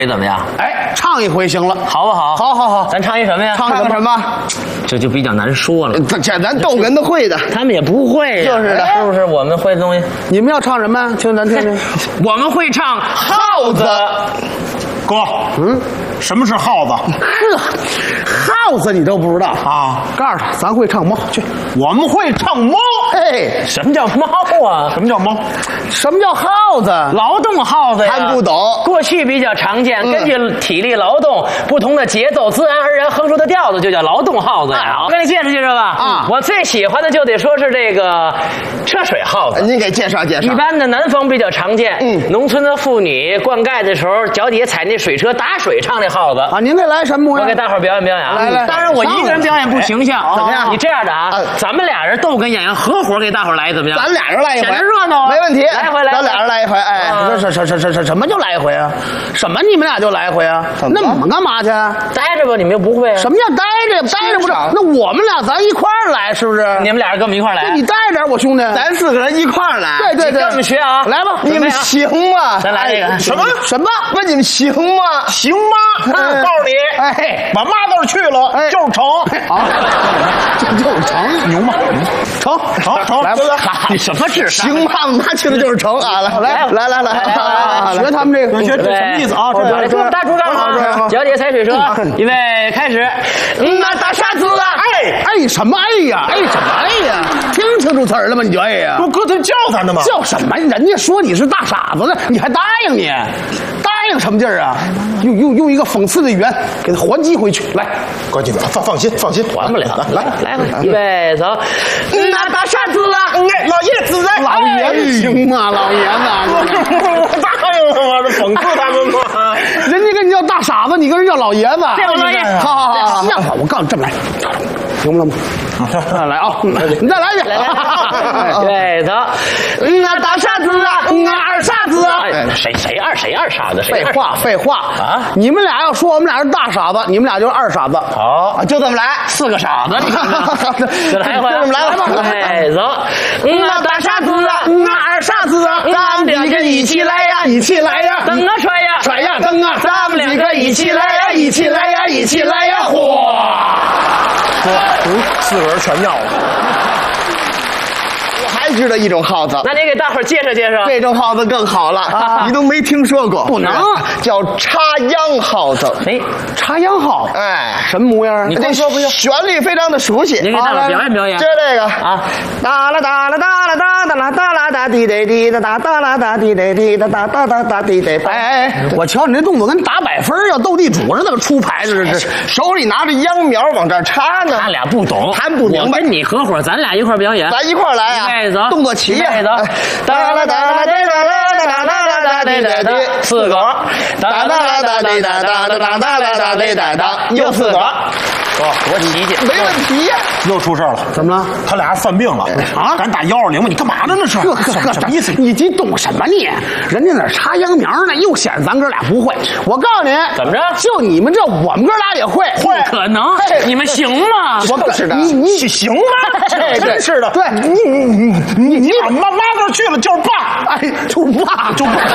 怎么样？ 哎，唱一回行了， 好不好？ 好好好， 咱唱一什么呀？ 唱什么？ 这就比较难说了。 这咱逗哏的会的， 他们也不会呀， 就是的， 是不是？我们会的东西， 你们要唱什么？听咱听听。 我们会唱耗子。 哥，什么是耗子？ 呵，耗子你都不知道啊？ 告诉他，咱会唱猫去。 我们会唱猫。 嘿， 什么叫猫啊？ 什么叫猫？ 什么叫耗子？ 劳动耗子呀， 还不懂。 过去比较常见，根据体力劳动不同的节奏，自然而然哼出的调子就叫劳动耗子呀。我给你介绍介绍吧。 啊， 我最喜欢的就得说是这个车水耗子。 您给介绍介绍。 一般的南方比较常见，农村的妇女灌溉的时候，脚底下踩那水车打水唱那耗子啊。您给来什么模样？ 我给大伙儿表演表演啊。 来， 当然我一个人表演不形象， 怎么样？ 你这样的啊，咱们俩人逗哏演员合伙给大伙儿来怎么样？ 咱俩人来一回， 显得热闹， 没问题。 来回来， 咱俩人来一回。哎，什么就来一回啊？什么你们俩就来一回啊？那我们干嘛去？ 待着吧，你们又不会。 什么叫待着？待着不是？那我们俩咱一块儿来，是不是？ 你们俩人跟我们一块儿来。 你带点我兄弟， 咱4个人一块儿来。 对， 跟我们学啊！ 来吧， 你们行吗？ 咱来这个什么？问你们行吗？ 行吗？告诉你， 哎， 把妈字去了，就是成啊，就是成， 牛吗？ 成，来吧， 你什么智商？ 行吗？妈去了就是成啊！来， 学他们这个， 学这什么意思啊？ 这大竹竿嘛，脚底下踩水车，预备开始。 那大傻子啊！ 哎什么哎呀？哎什么哎呀？听清楚词儿了吗？你就哎呀？ 不，哥他叫咱的吗？ 叫什么？人家说你是大傻子呢，你还答应你？答应什么劲儿啊？用一个讽刺的语言给他还击回去。来， 关键放心， 还不了。来，预备走。 那大傻子啊！ 老爷子在， 老爷子行吗？老爷子， 我答应了吗？这讽刺他们吗？ 人家跟你叫大傻子，你跟人叫老爷子。 这我老爷， 好，我告诉你这么来，行不行？再来啊！你再来一遍。 对，走。 那大傻子啊！ 二傻子啊！ 谁二傻子？ 废话啊！你们俩要说我们俩是大傻子，你们俩就是二傻子。 好， 就这么来 ，4个傻子，你看看，就来一回， 就这么来吧。 哎，走。 那大傻子啊！二傻子啊！ 咱们2个一起来呀， 一起来呀！ 蹬啊甩呀， 甩呀蹬啊！ 咱们2个一起来呀，一起来呀，一起来呀！嚯 ，4个人全尿了。 我还知道一种耗子， 那你给大伙儿介绍介绍。 这种耗子更好了，你都没听说过， 不能叫插秧耗子。 哎， 插秧耗， 哎， 什么模样？ 你这旋律非常的熟悉。 你给大伙儿表演表演。 就这个啊， 哒啦哒啦哒啦哒哒啦哒啦哒滴滴滴哒哒哒啦哒滴滴滴哒哒哒哒哒滴滴。 哎，我瞧你这动作跟打100分要斗地主似的，出牌子这手里拿着秧苗往这儿插呢。 他俩不懂， 还不明白。 我跟你合伙，咱俩一块儿表演。 咱一块儿来啊！ 走， 动作齐呀！ 走， 哒啦哒啦哒啦哒啦哒啦哒滴滴滴 ，4个， 哒啦哒啦滴哒哒啦哒哒啦哒滴哒哒，又4个。 多齐齐， 没问题呀。 又出事了， 怎么了？ 他俩犯病了啊！咱打120吧，你干嘛呢？那是什么意思？ 你懂什么你？人家那插秧苗呢，又显咱哥俩不会。我告诉你， 怎么着？ 就你们这，我们哥俩也会。 不可能，你们行吗？ 是的， 你行吗？真是的， 对， 你把妈字去了就是爸， 哎，就是爸，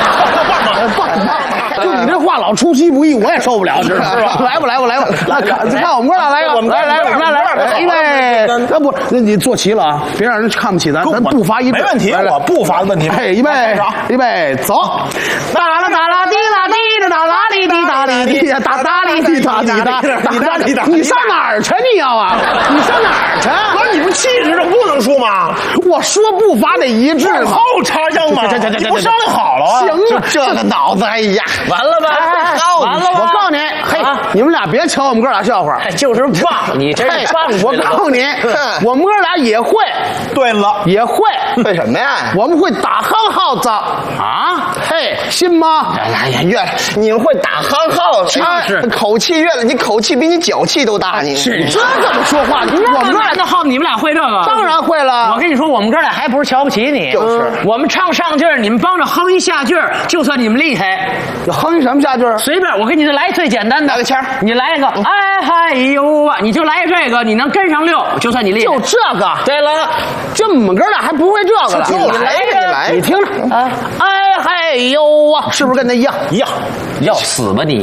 爸，就你这话老出其不意，我也受不了，知道吧？来吧，来，看我们哥俩来一个，我们哥俩来，因为那不，你坐齐了啊，别让人看不起咱步伐一致， 没问题，我步伐的问题。 哎，预备，走！哒啦哒啦滴啦滴哒啦哩滴哒哩滴哒哒哩滴哒滴哒，你上哪儿去？你要啊？你上哪儿去？ 不是你们气质上不能说吗？ 我说步伐得一致嘛。 后插秧嘛，你不商量好了啊？ 行啊， 这个脑子，哎呀， 完了吧？完了吧？ 我告诉你，嘿，你们俩别瞧我们哥俩笑话， 就是棒，你真是棒！ 我告诉你，我们哥俩也会。 对了， 也会。 为什么呀？ 我们会打夯耗子啊！嘿，信吗？ 哎呀，你们会打夯耗子， 是口气你口气比你脚气都大，你是这怎么说话？我们哥俩的耗子，你们俩会这个？ 当然会了。 我跟你说，我们哥俩还不是瞧不起你， 就是我们唱上句儿，你们帮着哼一下句儿，就算你们厉害。 哼一什么下句？ 随便，我给你来最简单的， 来个腔儿， 你来一个，哎嗨呦啊，你就来这个，你能跟上6，就算你厉害。 就这个。 对了， 这我们哥俩还不会这个了。 你来呀， 你听着啊，哎嗨呦啊，是不是跟他一样？ 一样， 要死吧你！